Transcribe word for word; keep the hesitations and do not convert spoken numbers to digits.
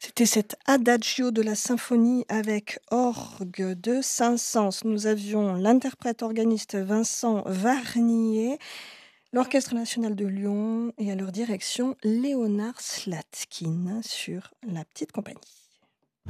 C'était cet adagio de la symphonie avec orgue de Saint-Saëns. Nous avions l'interprète organiste Vincent Warnier, l'Orchestre national de Lyon et à leur direction Léonard Slatkin sur La Petite Compagnie.